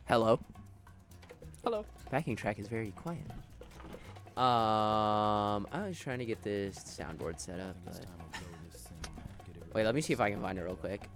Hello. Hello. Backing track is very quiet. I was trying to get this soundboard set up, but wait, let me see if I can find it real quick.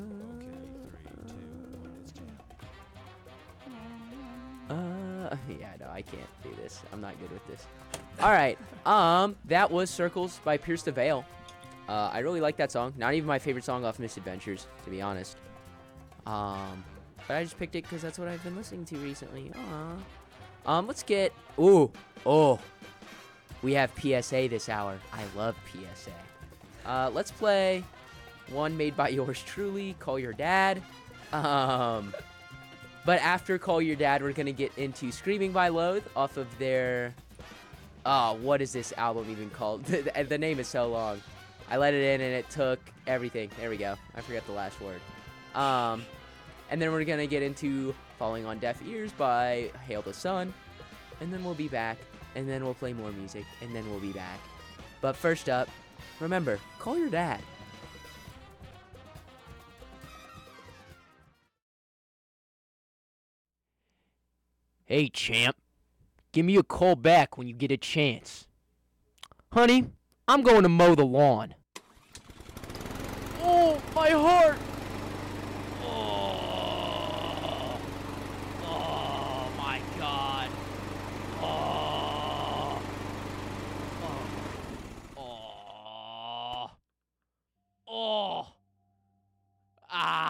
Yeah, no, I can't do this. I'm not good with this. All right. That was Circles by Pierce the Veil. I really like that song. Not even my favorite song off Misadventures, to be honest. But I just picked it because that's what I've been listening to recently. Let's get. Oh. We have PSA this hour. I love PSA. Let's play one made by yours truly. Call Your Dad. But after Call Your Dad, we're gonna get into Screaming by Loathe off of their. What is this album even called? The name is so long. I let it in and it took everything. There we go. I forgot the last word. And then we're gonna get into Falling on Deaf Ears by Hail the Sun. And then we'll be back. And then we'll play more music. And then we'll be back. But first up, remember, call your dad. Hey, champ. Give me a call back when you get a chance. Honey, I'm going to mow the lawn. Oh, my heart! Oh, oh my God. Oh, oh, oh, oh. Ah.